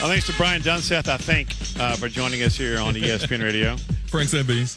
Well, thanks to Brian Dunseth, I think, for joining us here on ESPN Radio. Franks and Beans.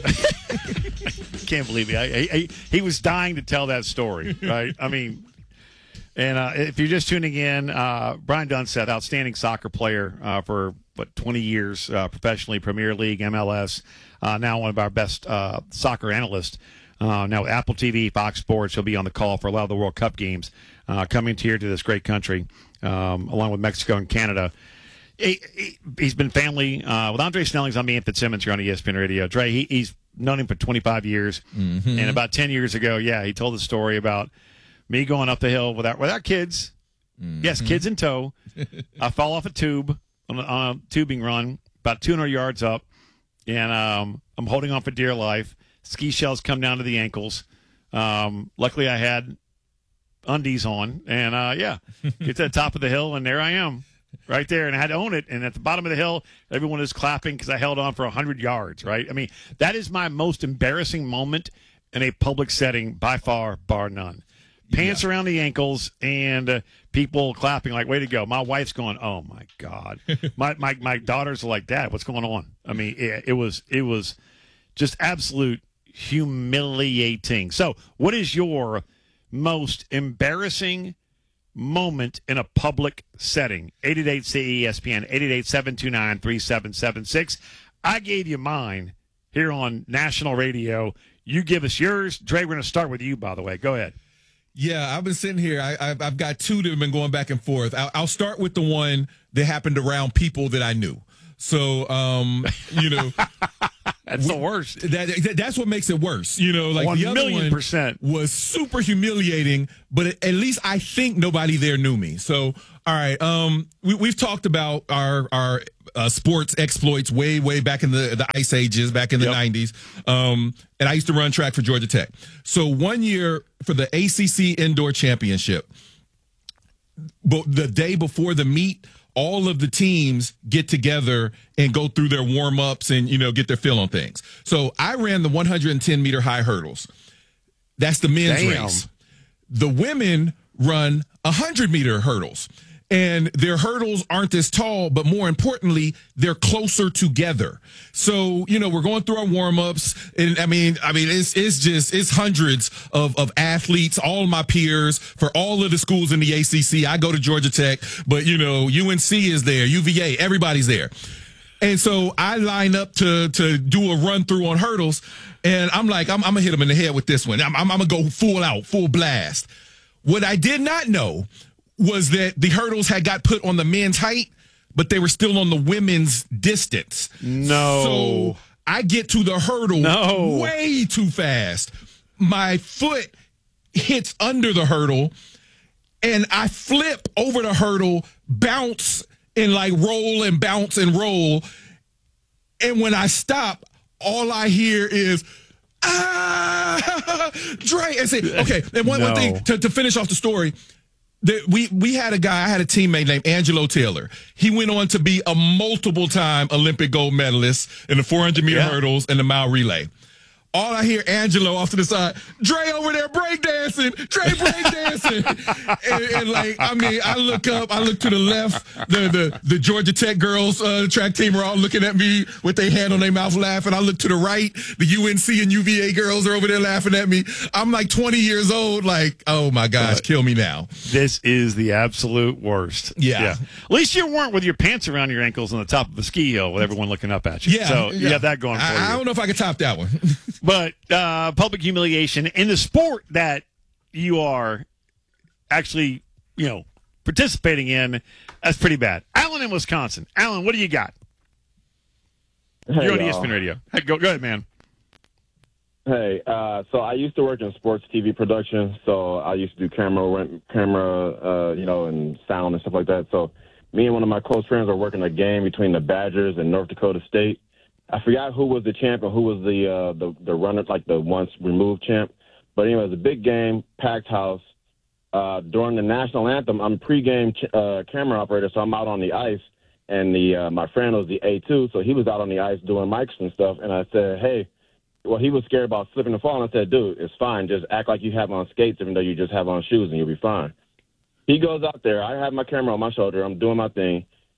Can't believe it. He was dying to tell that story, right? I mean, and if you're just tuning in, Brian Dunseth, outstanding soccer player for, 20 years professionally, Premier League, MLS, now one of our best soccer analysts. Now with Apple TV, Fox Sports, he'll be on the call for a lot of the World Cup games coming here to this great country, along with Mexico and Canada. He's been family with Andre Snelling's on me and Fitzsimmons here on ESPN Radio. Dre, he's known him for 25 years, and about 10 years ago, he told the story about me going up the hill without kids. Yes, kids in tow. I fall off a tube on a tubing run about 200 yards up, and I'm holding on for dear life. Ski shells come down to the ankles. Luckily, I had undies on, and get to the top of the hill, and there I am, right there, and I had to own it. And at the bottom of the hill, everyone is clapping because I held on for 100 yards. Right? I mean, that is my most embarrassing moment in a public setting by far, bar none. Pants around the ankles and people clapping like, way to go. My wife's going, oh, my God. my daughters are like, Dad, what's going on? I mean, it was just absolute humiliating. So what is your most embarrassing moment in a public setting? 888-CESPN, 888-729-3776. I gave you mine here on national radio. You give us yours. Dre, we're going to start with you, by the way. Go ahead. Yeah, I've been sitting here. I've got two that have been going back and forth. I'll start with the one that happened around people that I knew. So, that's the worst. That's what makes it worse. Like the other one was super humiliating, but at least I think nobody there knew me. So, all right. We've talked about our sports exploits way back in the ice ages, back in the 90s. And I used to run track for Georgia Tech. So one year for the ACC Indoor Championship, the day before the meet, all of the teams get together and go through their warm-ups and, get their feel on things. So I ran the 110-meter high hurdles. That's the men's race. The women run 100-meter hurdles. And their hurdles aren't as tall, but more importantly, they're closer together. So, we're going through our warm-ups, and I mean, it's hundreds of athletes, all of my peers for all of the schools in the ACC. I go to Georgia Tech, but UNC is there, UVA, everybody's there. And so I line up to do a run through on hurdles, and I'm like, I'm gonna hit them in the head with this one. I'm gonna go full blast. What I did not know was that the hurdles had got put on the men's height, but they were still on the women's distance. No. So I get to the hurdle way too fast. My foot hits under the hurdle, and I flip over the hurdle, bounce, and roll and bounce and roll. And when I stop, all I hear is, Dre. And say, okay, and one thing to finish off the story, we had a guy, I had a teammate named Angelo Taylor. He went on to be a multiple-time Olympic gold medalist in the 400-meter hurdles and the mile relay. All I hear Angelo off to the side, Dre over there breakdancing, Dre breakdancing. and I look up, I look to the left, the Georgia Tech girls, track team are all looking at me with their hand on their mouth laughing. I look to the right, the UNC and UVA girls are over there laughing at me. I'm 20 years old, oh my gosh, kill me now. This is the absolute worst. Yeah. At least you weren't with your pants around your ankles on the top of a ski hill with everyone looking up at you. Yeah. So you got that going for you. I don't know if I could top that one. But public humiliation in the sport that you are actually, participating in, that's pretty bad. Alan in Wisconsin. Alan, what do you got? Hey, You're on ESPN Radio. Hey, go ahead, man. Hey, so I used to work in sports TV production, so I used to do camera, and sound and stuff like that. So me and one of my close friends were working a game between the Badgers and North Dakota State. I forgot who was the champ and who was the runner, the once removed champ. But anyway, it was a big game, packed house. During the national anthem, I'm pregame camera operator, so I'm out on the ice. And my friend was the A2, so he was out on the ice doing mics and stuff. And I said, hey, well, he was scared about slipping and falling. I said, dude, it's fine. Just act like you have on skates, even though you just have on shoes, and you'll be fine. He goes out there. I have my camera on my shoulder. I'm doing my thing.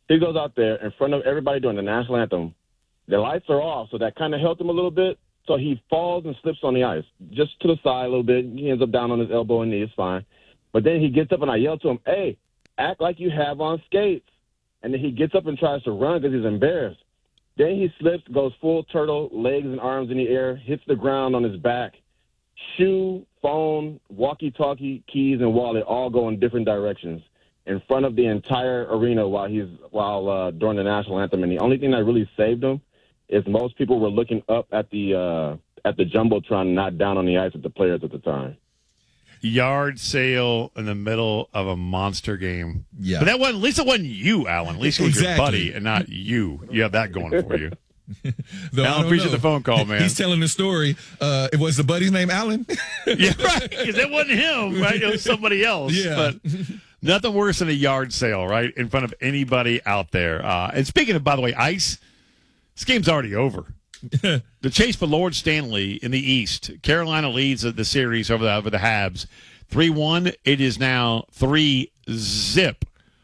He goes out there in front of everybody during the national anthem. The lights are off, so that kind of helped him a little bit. So he falls and slips on the ice, just to the side a little bit. He ends up down on his elbow and knee. It's fine. But then he gets up, and I yell to him, "Hey, act like you have on skates." And then he gets up and tries to run because he's embarrassed. Then he slips, goes full turtle, legs and arms in the air, hits the ground on his back. Shoe, phone, walkie-talkie, keys, and wallet all go in different directions in front of the entire arena while during the national anthem. And the only thing that really saved him is most people were looking up at the jumbotron, not down on the ice with the players at the time. Yard sale in the middle of a monster game. Yeah, but that wasn't. At least it wasn't you, Alan. At least it was your buddy and not you. You have that going for you. Alan, appreciate the phone call, man. He's telling the story. It was the buddy's name, Alan. Yeah, right. Because it wasn't him, right? It was somebody else. Yeah. But nothing worse than a yard sale, right, in front of anybody out there. And speaking of, by the way, ice. This game's already over. The chase for Lord Stanley in the East. Carolina leads the series over the Habs. 3-1. It is now 3-zip.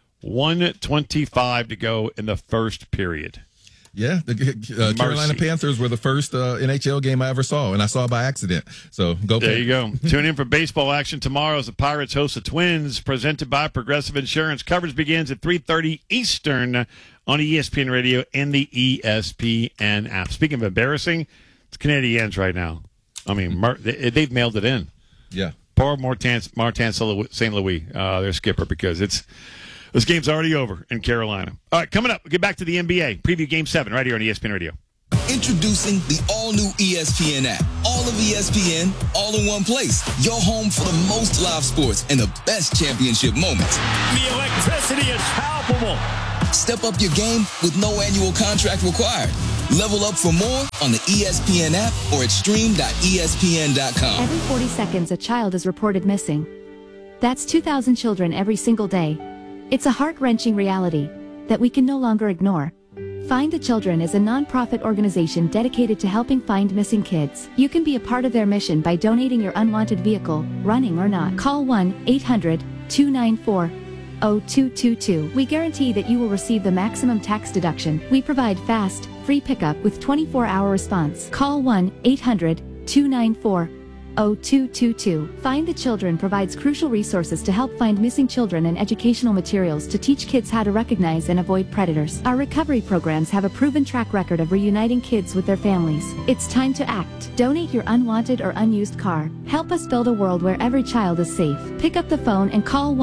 1:25 to go in the first period. Yeah, the Carolina Panthers were the first NHL game I ever saw, and I saw it by accident. So go. There you go. Tune in for baseball action tomorrow as the Pirates host the Twins, presented by Progressive Insurance. Coverage begins at 3:30 Eastern on ESPN Radio and the ESPN app. Speaking of embarrassing, it's Canadiens right now. I mean, they've mailed it in. Yeah. Poor Martin St. Louis, their skipper, because this game's already over in Carolina. All right, coming up, we'll get back to the NBA. Preview Game 7 right here on ESPN Radio. Introducing the all-new ESPN app. All of ESPN, all in one place. Your home for the most live sports and the best championship moments. The electricity is palpable. Step up your game with no annual contract required. Level up for more on the ESPN app or at stream.espn.com. Every 40 seconds, a child is reported missing. That's 2,000 children every single day. It's a heart-wrenching reality that we can no longer ignore. Find the Children is a non-profit organization dedicated to helping find missing kids. You can be a part of their mission by donating your unwanted vehicle, running or not. Call 1-800-294-0222. We guarantee that you will receive the maximum tax deduction. We provide fast, free pickup with 24-hour response. Call 1-800-294-0222. Find the Children provides crucial resources to help find missing children and educational materials to teach kids how to recognize and avoid predators. Our recovery programs have a proven track record of reuniting kids with their families. It's time to act. Donate your unwanted or unused car. Help us build a world where every child is safe. Pick up the phone and call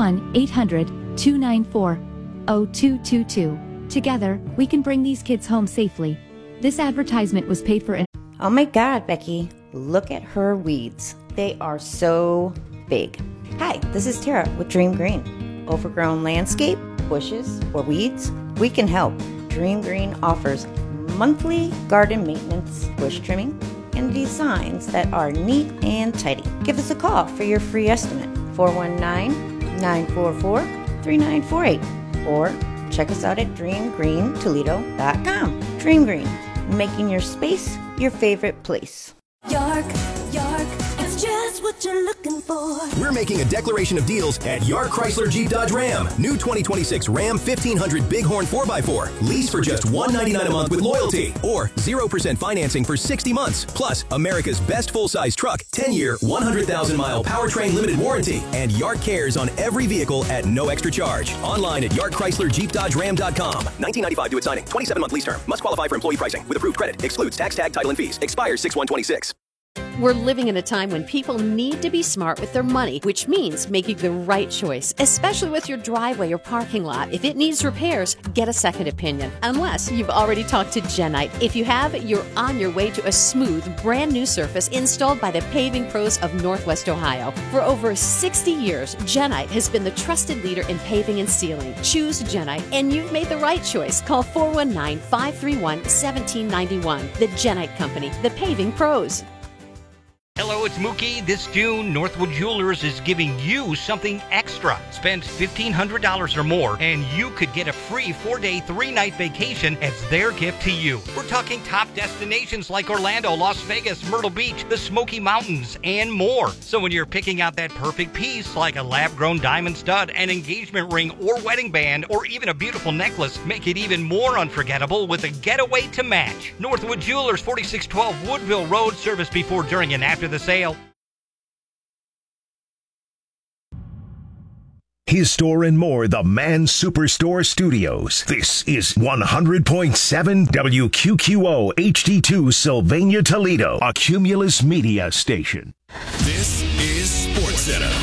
1-800-294-0222. Together, we can bring these kids home safely. This advertisement was paid for. Oh my God, Becky. Look at her weeds. They are so big. Hi, this is Tara with Dream Green. Overgrown landscape, bushes, or weeds? We can help. Dream Green offers monthly garden maintenance, bush trimming, and designs that are neat and tidy. Give us a call for your free estimate, 419-944-3948, or check us out at dreamgreentoledo.com. Dream Green, making your space your favorite place. York, it's just what you're looking for. We're making a declaration of deals at York Chrysler Jeep Dodge Ram. New 2026 Ram 1500 Bighorn 4x4. Lease for just $199 a month with loyalty. Or 0% financing for 60 months. Plus, America's best full-size truck. 10-year, 100,000-mile powertrain limited warranty. And York cares on every vehicle at no extra charge. Online at YorkChryslerJeepDodgeRam.com. 1995 due at signing. 27-month lease term. Must qualify for employee pricing. With approved credit. Excludes tax, tag, title, and fees. Expires 6/126. We're living in a time when people need to be smart with their money, which means making the right choice, especially with your driveway or parking lot. If it needs repairs, get a second opinion, unless you've already talked to Genite. If you have, you're on your way to a smooth, brand new surface installed by the paving pros of Northwest Ohio. For over 60 years, Genite has been the trusted leader in paving and sealing. Choose Genite, and you've made the right choice. Call 419-531-1791. The Genite Company, the paving pros. Hello, it's Mookie. This June, Northwood Jewelers is giving you something extra. Spend $1,500 or more, and you could get a free 4-day, 3-night vacation as their gift to you. We're talking top destinations like Orlando, Las Vegas, Myrtle Beach, the Smoky Mountains, and more. So when you're picking out that perfect piece, like a lab-grown diamond stud, an engagement ring, or wedding band, or even a beautiful necklace, make it even more unforgettable with a getaway to match. Northwood Jewelers, 4612 Woodville Road, service before, during, and after the sale. His Store and More, the Man Superstore Studios. This is 100.7 WQQO HD2 Sylvania, Toledo, a Cumulus Media station. This is SportsCenter.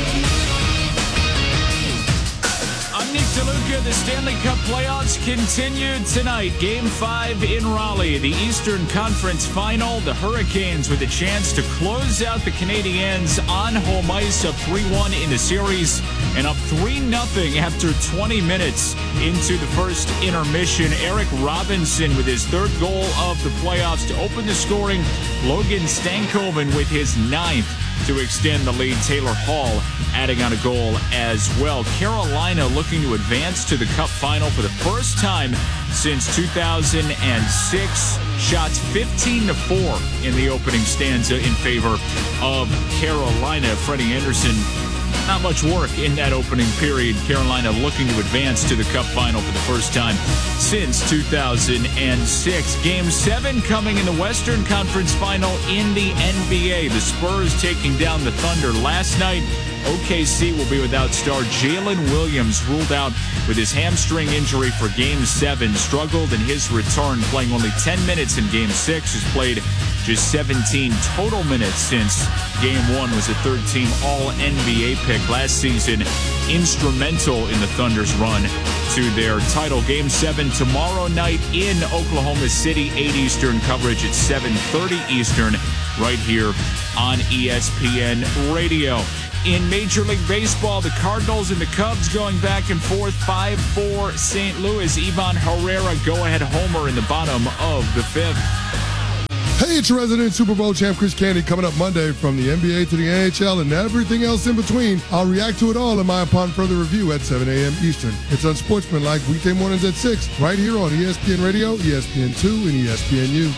I'm Nick DeLuca. The Stanley Cup playoffs continued tonight. Game 5 in Raleigh. The Eastern Conference Final. The Hurricanes with a chance to close out the Canadiens on home ice, up 3-1 in the series and up 3-0 after 20 minutes into the first intermission. Eric Robinson with his third goal of the playoffs to open the scoring. Logan Stankoven with his 9th to extend the lead. Taylor Hall adding on a goal as well. Carolina looking to advance to the Cup final for the first time since 2006. Shots 15-4 in the opening stanza in favor of Carolina. Freddie Anderson, not much work in that opening period. Carolina looking to advance to the Cup final for the first time since 2006. Game 7 coming in the Western Conference Final in the NBA. The Spurs taking down the Thunder last night. OKC will be without star Jalen Williams, ruled out with his hamstring injury for Game 7. Struggled in his return, playing only 10 minutes in Game 6. Has played just 17 total minutes since Game 1. Was a third-team All-NBA pick last season. Instrumental in the Thunder's run to their title. Game 7 tomorrow night in Oklahoma City. 8 Eastern coverage at 7:30 Eastern right here on ESPN Radio. In Major League Baseball, the Cardinals and the Cubs going back and forth. 5-4 St. Louis. Ivan Herrera go-ahead homer in the bottom of the 5th. Hey, it's your resident Super Bowl champ Chris Candy coming up Monday from the NBA to the NHL and everything else in between. I'll react to it all in my Upon Further Review at 7 a.m. Eastern. It's Unsportsmanlike weekday mornings at 6 right here on ESPN Radio, ESPN2, and ESPNU.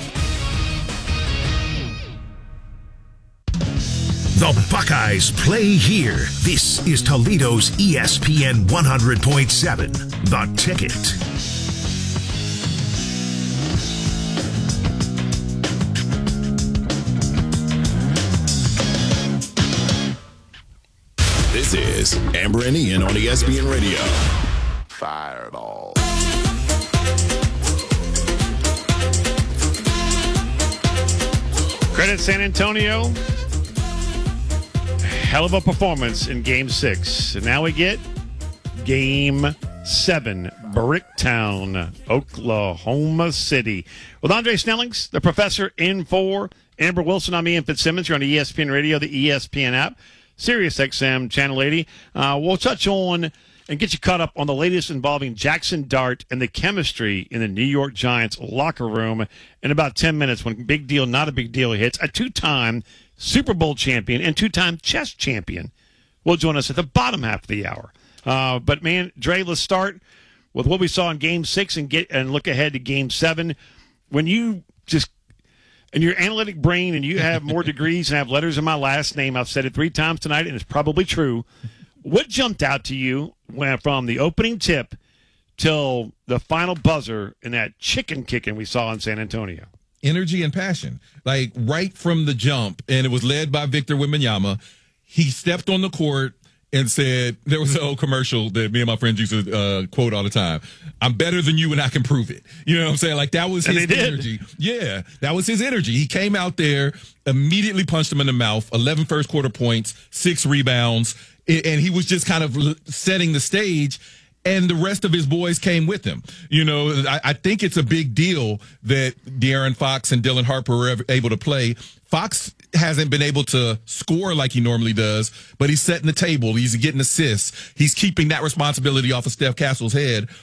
The Buckeyes play here. This is Toledo's ESPN 100.7. The Ticket. This is Amber and Ian on ESPN Radio. Fireball. Credit San Antonio. Hell of a performance in Game 6. And now we get Game 7, Bricktown, Oklahoma City. With Andre Snellings, the professor, in for Amber Wilson, I'm Ian Fitzsimmons. You're on ESPN Radio, the ESPN app, Sirius XM, Channel 80. We'll touch on and get you caught up on the latest involving Jackson Dart and the chemistry in the New York Giants locker room in about 10 minutes when Big Deal, Not a Big Deal hits. A two-time Super Bowl champion and two-time chess champion will join us at the bottom half of the hour. But, man, Dre, let's start with what we saw in Game 6 and look ahead to Game 7. When you just in your analytic brain and you have more degrees and have letters in my last name, I've said it 3 times tonight, and it's probably true. What jumped out to you from the opening tip till the final buzzer in that chicken kicking we saw in San Antonio? Energy and passion, like right from the jump, and it was led by Victor Wembanyama. He stepped on the court and said, there was an old commercial that me and my friends used to quote all the time, I'm better than you and I can prove it. You know what I'm saying? Like, that was his energy. Yeah, that was his energy. He came out there, immediately punched him in the mouth, 11 first quarter points, 6 rebounds, and he was just kind of setting the stage. And the rest of his boys came with him. You know, I think it's a big deal that De'Aaron Fox and Dylan Harper were able to play. Fox hasn't been able to score like he normally does, but he's setting the table. He's getting assists. He's keeping that responsibility off of Steph Castle's head.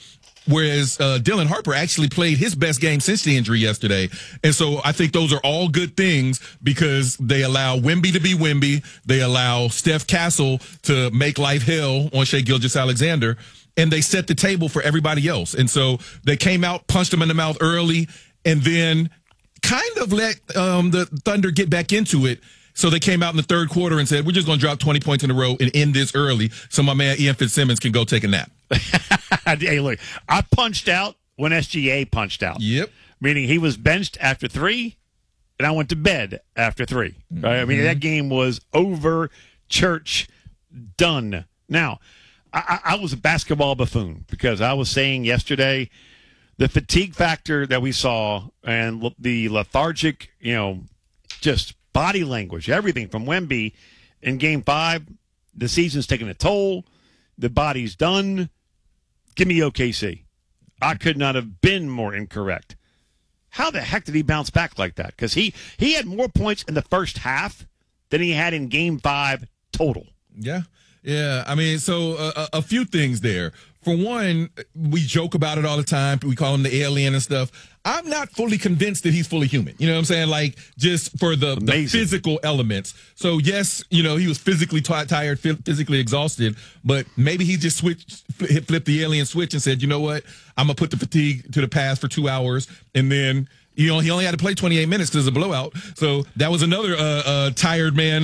whereas Dylan Harper actually played his best game since the injury yesterday. And so I think those are all good things because they allow Wemby to be Wemby. They allow Steph Castle to make life hell on Shai Gilgeous-Alexander. And they set the table for everybody else. And so they came out, punched him in the mouth early, and then kind of let the Thunder get back into it. So they came out in the third quarter and said, we're just going to drop 20 points in a row and end this early so my man Ian Fitzsimmons can go take a nap. Hey, look, I punched out when SGA punched out. Yep. Meaning he was benched after 3, and I went to bed after 3. Right? I mean, that game was over, church, done. Now, I was a basketball buffoon because I was saying yesterday the fatigue factor that we saw and the lethargic, just body language, everything from Wemby in Game 5, the season's taking a toll. The body's done. Give me OKC. I could not have been more incorrect. How the heck did he bounce back like that? Because he had more points in the first half than he had in Game 5 total. Yeah. Yeah, I mean, so a few things there. For one, we joke about it all the time. We call him the alien and stuff. I'm not fully convinced that he's fully human. You know what I'm saying? Like, just for the physical elements. So, yes, he was physically tired, physically exhausted, but maybe he just flipped the alien switch and said, you know what? I'm going to put the fatigue to the past for 2 hours, and then he only had to play 28 minutes because of a blowout. So that was another tired man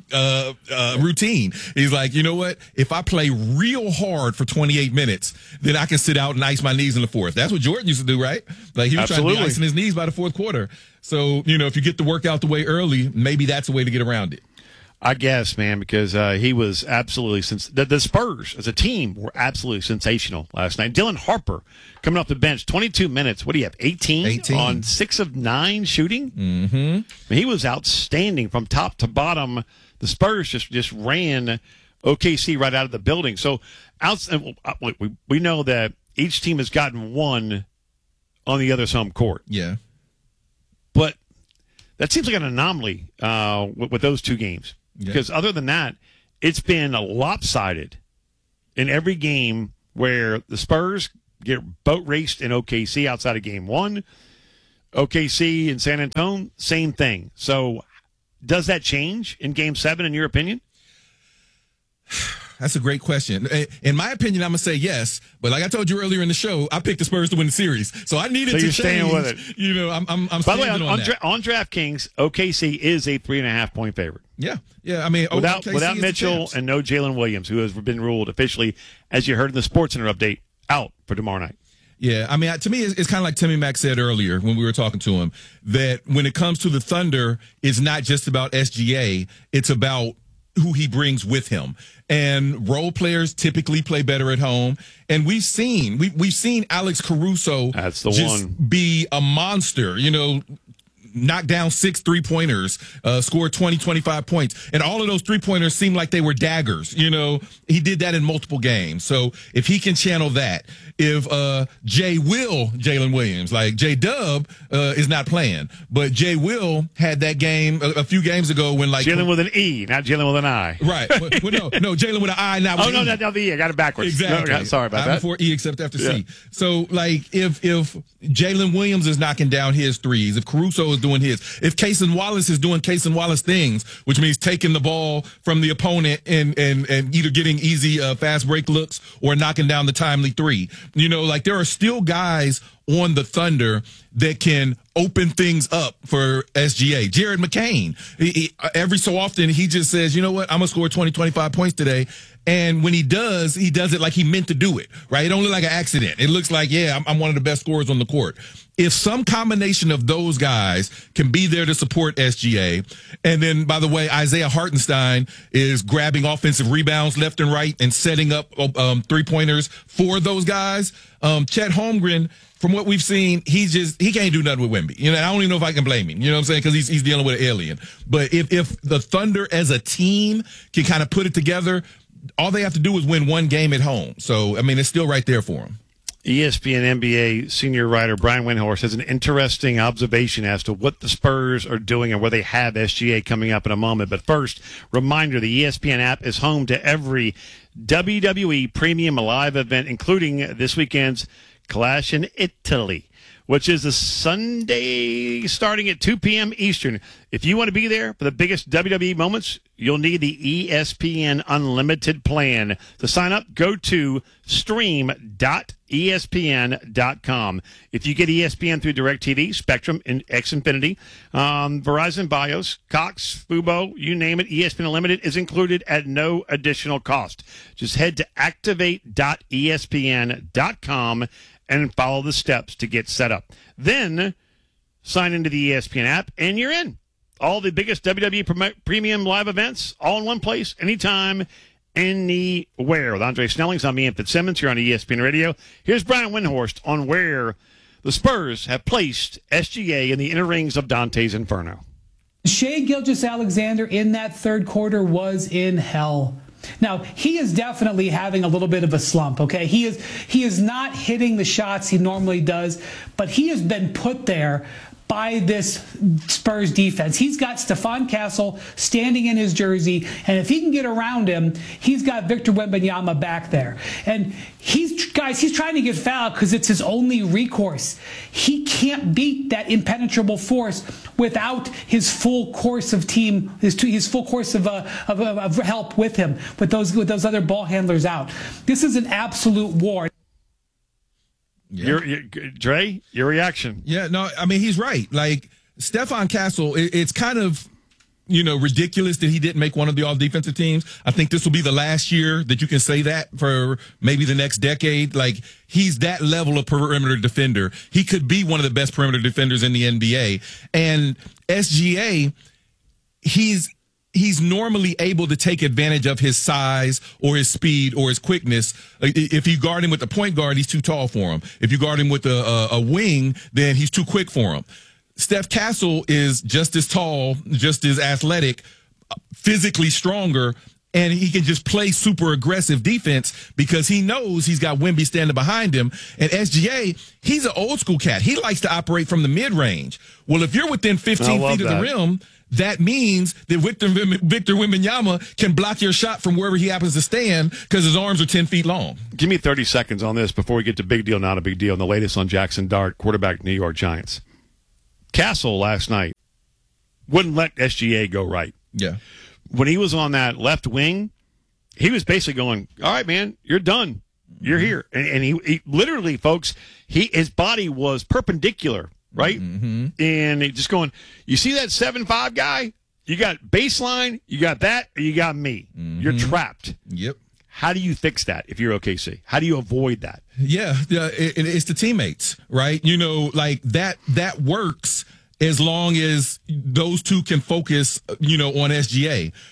routine. He's like, you know what? If I play real hard for 28 minutes, then I can sit out and ice my knees in the fourth. That's what Jordan used to do, right? Like he was trying to be icing his knees by the fourth quarter. So, if you get the work out the way early, maybe that's a way to get around it. I guess, man, because he was absolutely the Spurs as a team were absolutely sensational last night. Dylan Harper coming off the bench, 22 minutes. What do you have? 18 on 6 of 9 shooting. Mm-hmm. I mean, he was outstanding from top to bottom. The Spurs just ran OKC right out of the building. So we know that each team has gotten one on the other's home court. Yeah, but that seems like an anomaly with those two games. Because other than that, it's been lopsided in every game where the Spurs get boat raced in OKC outside of Game 1. OKC in San Antonio, same thing. So does that change in Game 7, in your opinion? That's a great question. In my opinion, I'm going to say yes. But like I told you earlier in the show, I picked the Spurs to win the series. So I needed to change. Staying with it. I'm By the way, on DraftKings, OKC is a 3.5-point favorite. Yeah. I mean, without Mitchell and no Jalen Williams, who has been ruled officially, as you heard in the SportsCenter update, out for tomorrow night. Yeah, I mean, to me, it's kind of like Timmy Mack said earlier when we were talking to him, that when it comes to the Thunder, it's not just about SGA. It's about who he brings with him. And role players typically play better at home. And we've seen Alex Caruso be a monster, knocked down 6 3-pointers, scored 25 points. And all of those 3-pointers seemed like they were daggers. He did that in multiple games. So if he can channel that, if Jalen Williams, like J-Dub is not playing, but Jay Will had that game a few games ago when Jalen with an E, not Jalen with an I. Right. no, Jalen with an I, not with an E. Not the E. I got it backwards. Exactly. No, sorry about that. Before E except after C. So if Jalen Williams is knocking down his threes, if Caruso is doing his, if Cason Wallace is doing Cason Wallace things, which means taking the ball from the opponent and either getting easy fast break looks or knocking down the timely three. There are still guys on the Thunder that can open things up for SGA. Jared McCain, every so often he just says, you know what, I'm going to score 20, 25 points today. And when he does it like he meant to do it, right? It don't look like an accident. It looks like, I'm one of the best scorers on the court. If some combination of those guys can be there to support SGA, and then, by the way, Isaiah Hartenstein is grabbing offensive rebounds left and right and setting up 3-pointers for those guys. Chet Holmgren, from what we've seen, he can't do nothing with Wemby. I don't even know if I can blame him. You know what I'm saying? Because he's dealing with an alien. But if the Thunder as a team can kind of put it together, all they have to do is win one game at home. So, I mean, it's still right there for them. ESPN NBA senior writer Brian Windhorst has an interesting observation as to what the Spurs are doing and where they have SGA coming up in a moment. But first, reminder, the ESPN app is home to every WWE Premium Live event, including this weekend's Clash in Italy, which is a Sunday starting at 2 p.m. Eastern. If you want to be there for the biggest WWE moments, you'll need the ESPN Unlimited plan. To sign up, go to stream.espn.com. If you get ESPN through DirecTV, Spectrum, and Xfinity, Verizon, Bios, Cox, Fubo, you name it, ESPN Unlimited is included at no additional cost. Just head to activate.espn.com and follow the steps to get set up. Then sign into the ESPN app, and you're in. All the biggest WWE premium live events, all in one place, anytime, anywhere. With Andre Snellings, I'm Ian Fitzsimmons here on ESPN Radio. Here's Brian Windhorst on where the Spurs have placed SGA in the inner rings of Dante's Inferno. Shai Gilgeous-Alexander in that third quarter was in hell. Now, he is definitely having a little bit of a slump, okay? He is not hitting the shots he normally does, but he has been put there by this Spurs defense. He's got Stephon Castle standing in his jersey, and if he can get around him, he's got Victor Wembanyama back there. And he's trying to get fouled because it's his only recourse. He can't beat that impenetrable force without his full course of team, his full course of help with him, with those other ball handlers out. This is an absolute war. Yeah. Dre, your reaction? Yeah, no, I mean, he's right. Like, Stephon Castle, it's kind of, ridiculous that he didn't make one of the all-defensive teams. I think this will be the last year that you can say that for maybe the next decade. Like, he's that level of perimeter defender. He could be one of the best perimeter defenders in the NBA. And SGA, he's normally able to take advantage of his size or his speed or his quickness. If you guard him with the point guard, he's too tall for him. If you guard him with a wing, then he's too quick for him. Steph Castle is just as tall, just as athletic, physically stronger, and he can just play super aggressive defense because he knows he's got Wemby standing behind him. And SGA, he's an old school cat. He likes to operate from the mid-range. Well, if you're within 15 feet of the rim, that means that Victor Wembanyama can block your shot from wherever he happens to stand because his arms are 10 feet long. Give me 30 seconds on this before we get to big deal, not a big deal, and the latest on Jackson Dart, quarterback New York Giants. Castle last night wouldn't let SGA go right. Yeah. When he was on that left wing, he was basically going, all right, man, you're done. You're here. And he literally, folks, his body was perpendicular. Right? Mm-hmm. And just going, you see that 7'5" guy? You got baseline, you got that, or you got me. Mm-hmm. You're trapped. Yep. How do you fix that if you're OKC? How do you avoid that? Yeah, it's the teammates, right? Like that works as long as those two can focus, on SGA.